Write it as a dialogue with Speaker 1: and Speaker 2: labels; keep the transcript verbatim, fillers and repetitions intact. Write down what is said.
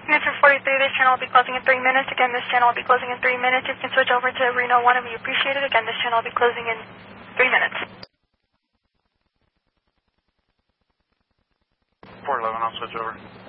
Speaker 1: Metro forty-three, this channel will be closing in three minutes. Again, this channel will be closing in three minutes. You can switch over to Reno one and we appreciate it. Again, this channel will be closing in three minutes.
Speaker 2: four eleven, I'll switch over.